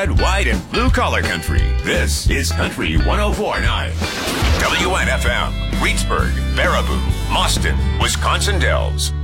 red, white, and blue collar country. This is Country 104.9. WNFM, Reedsburg, Baraboo, Mauston, Wisconsin Dells.